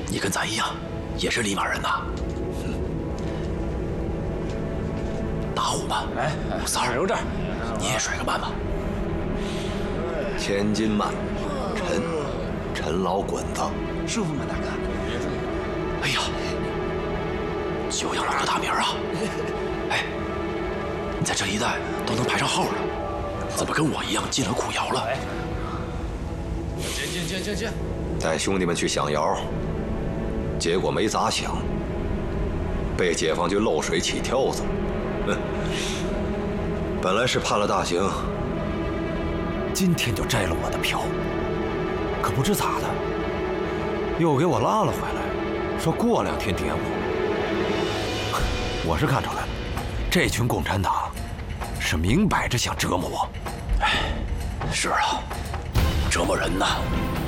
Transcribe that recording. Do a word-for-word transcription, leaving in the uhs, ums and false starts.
你跟咱一样，也是利马人呐。嗯，大虎嘛， 哎， 五三儿留这儿， 你也甩个慢吧。 千金慢，陈陈老滚子， 舒服吗，大哥？ 哎呀，久仰老哥大名啊！哎，你在这一带都能排上号了，怎么跟我一样进了苦窑了？ 进进进进进！ 带兄弟们去响窑，结果没咋想，被解放军漏水起跳子。哼，本来是判了大刑，今天就摘了我的票，可不知咋的，又给我拉了回来，说过两天点我。我是看出来了，这群共产党是明摆着想折磨我。 哎，是啊，折磨人呐。